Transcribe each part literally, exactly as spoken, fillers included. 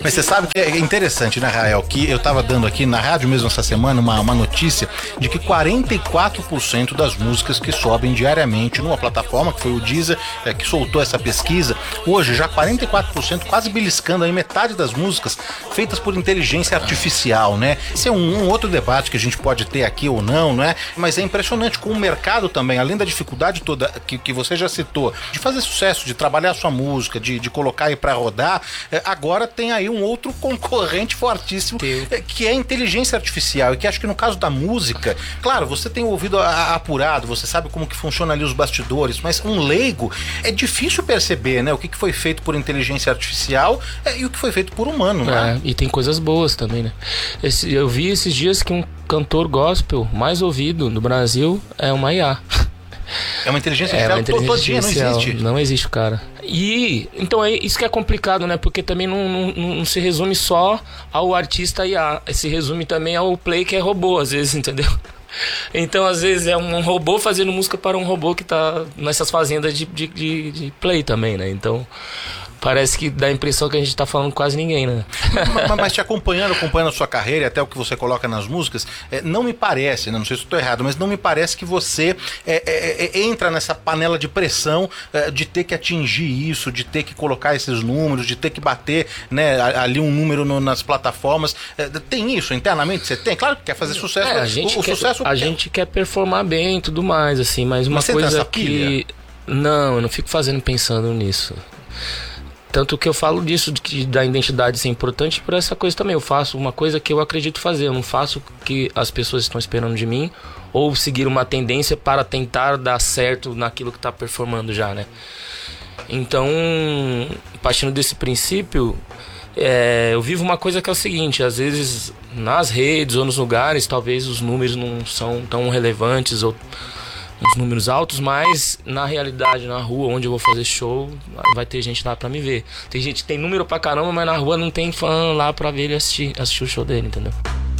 Mas você sabe que é interessante, né, Rael? Que eu tava dando aqui na rádio mesmo essa semana uma, uma notícia de que quarenta e quatro por cento das músicas que sobem diariamente numa plataforma, que foi o Deezer, é, que soltou essa pesquisa, hoje já quarenta e quatro por cento, quase beliscando aí metade das músicas feitas por inteligência artificial, né? Esse é um, um outro debate que a gente pode ter aqui ou não, não é? Mas é impressionante com o mercado também, além da dificuldade toda que, que você já citou, de fazer sucesso, de trabalhar a sua música, de, de colocar aí pra rodar, é, agora tem aí um outro concorrente fortíssimo, é, que é a inteligência artificial, e que acho que no caso da música, claro, você tem o ouvido a, a, apurado, você sabe como que funciona ali os bastidores, mas um leigo é difícil perceber, né, o que, que foi feito por inteligência artificial é, e o que foi feito por humano, né? É, e tem coisas boas também, né? Esse, eu vi esses dias que um cantor gospel mais ouvido no Brasil é uma I A. É uma inteligência artificial, é uma inteligência todinha, artificial, não existe. Não existe, cara. E então é isso que é complicado, né? Porque também não, não, não se resume só ao artista I A, se resume também ao play, que é robô, às vezes, entendeu? Então, às vezes, é um robô fazendo música para um robô que tá nessas fazendas de, de, de, de play também, né? Então, parece que dá a impressão que a gente tá falando com quase ninguém, né? Mas, mas te acompanhando, acompanhando a sua carreira e até o que você coloca nas músicas, é, não me parece, né, não sei se eu tô errado, mas não me parece que você é, é, é, entra nessa panela de pressão é, de ter que atingir isso, de ter que colocar esses números, de ter que bater, né, ali um número no, nas plataformas. É, tem isso internamente? Você tem? Claro que quer fazer sucesso. É, a gente, o, o quer, sucesso a gente quer performar bem e tudo mais, assim, mas uma mas você coisa tem essa que... pilha? Não, eu não fico fazendo pensando nisso. Tanto que eu falo disso, de que da identidade ser importante por essa coisa também. Eu faço uma coisa que eu acredito fazer. Eu não faço o que as pessoas estão esperando de mim ou seguir uma tendência para tentar dar certo naquilo que está performando já, né? Então, partindo desse princípio, é, eu vivo uma coisa que é o seguinte: às vezes nas redes ou nos lugares, talvez os números não são tão relevantes ou uns números altos, mas na realidade, na rua onde eu vou fazer show, vai ter gente lá pra me ver. Tem gente que tem número pra caramba, mas na rua não tem fã lá pra ver ele assistir, assistir o show dele, entendeu?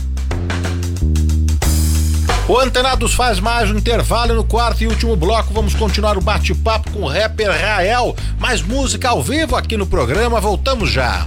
O Antenados faz mais um intervalo. No quarto e último bloco vamos continuar o bate-papo com o rapper Rael. Mais música ao vivo aqui no programa, voltamos já.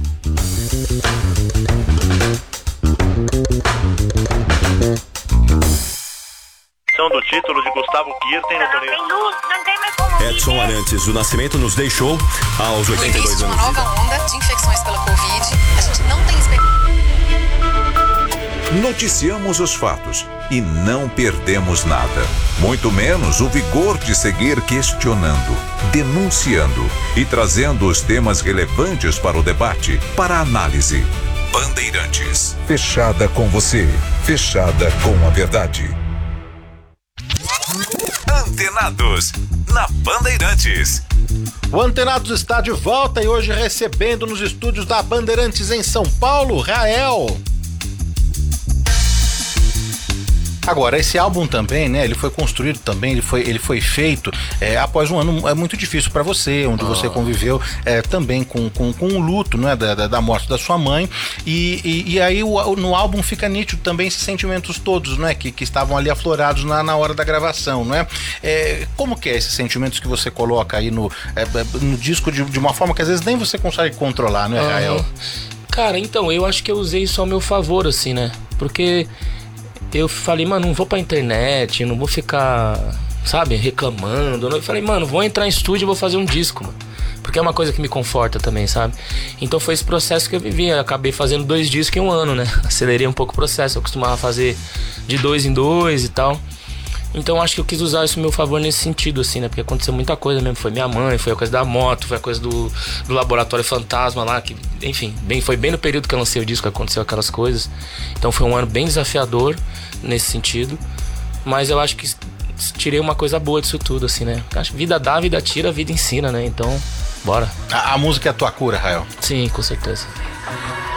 Do título de Gustavo Kirten no torneio. Edson Arantes, o nascimento nos deixou aos oitenta e dois anos. Uma nova onda de infecções pela Covid. A gente não tem expectativa. Noticiamos os fatos e não perdemos nada. Muito menos o vigor de seguir questionando, denunciando e trazendo os temas relevantes para o debate, para a análise. Bandeirantes. Fechada com você. Fechada com a verdade. Antenados, na Bandeirantes. O Antenados está de volta e hoje recebendo nos estúdios da Bandeirantes em São Paulo, Rael. Agora, esse álbum também, né, ele foi construído também, ele foi, ele foi feito é, após um ano é muito difícil para você, onde oh. você conviveu é, também com, com, com o luto, né, da, da morte da sua mãe, e, e, e aí o, no álbum fica nítido também esses sentimentos todos, né, que, que estavam ali aflorados na, na hora da gravação, né? É, como que é esses sentimentos que você coloca aí no, é, no disco de, de uma forma que às vezes nem você consegue controlar, né, Rael? Uhum. Cara, então, eu acho que eu usei isso ao meu favor, assim, né, porque eu falei, mano, não vou pra internet, não vou ficar, sabe, reclamando. Eu falei, mano, vou entrar em estúdio e vou fazer um disco, mano. Porque é uma coisa que me conforta também, sabe? Então foi esse processo que eu vivi. Eu acabei fazendo dois discos em um ano, né? Acelerei um pouco o processo. Eu costumava fazer de dois em dois e tal. Então acho que eu quis usar isso a meu favor nesse sentido, assim, né? Porque aconteceu muita coisa mesmo. Foi minha mãe, foi a coisa da moto, foi a coisa do, do Laboratório Fantasma lá, que, enfim, bem, foi bem no período que eu lancei o disco que aconteceu aquelas coisas. Então foi um ano bem desafiador nesse sentido. Mas eu acho que tirei uma coisa boa disso tudo, assim, né? Acho que vida dá, vida tira, vida ensina, né? Então, bora. A, a música é a tua cura, Rael? Sim, com certeza.